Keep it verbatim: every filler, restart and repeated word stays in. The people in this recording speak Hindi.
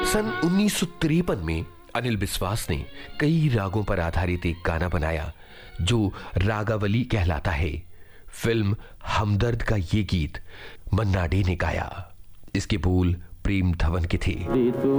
सन उन्नीस सौ तिरपन में अनिल बिस्वास ने कई रागों पर आधारित एक गाना बनाया जो रागावली कहलाता है। फिल्म हमदर्द का ये गीत मन्ना डे ने गाया। इसके बोल प्रेम धवन के थे।